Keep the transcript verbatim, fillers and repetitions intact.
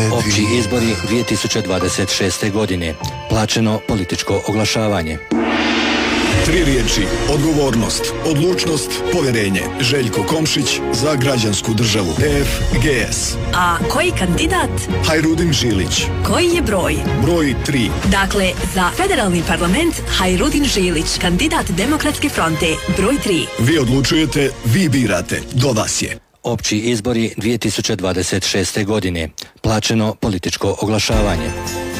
Opći izbori dvije tisuće dvadeset šeste. godine. Plaćeno političko oglašavanje. Tri riječi: odgovornost, odlučnost, povjerenje. Željko Komšić za građansku državu. F G S. A koji kandidat? Hajrudin Žilić. Koji je broj? Broj tri. Dakle, za federalni parlament Hajrudin Žilić, kandidat Demokratske fronte, broj tri. Vi odlučujete, vi birate. Do vas je. Opći izbori dvije tisuće dvadeset šeste. godine. Plaćeno političko oglašavanje.